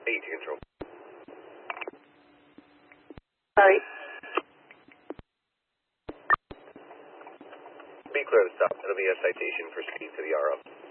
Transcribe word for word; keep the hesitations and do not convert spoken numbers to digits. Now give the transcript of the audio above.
Eight to control. Sorry. Be clear to stop. It'll be a citation for speed to the R O.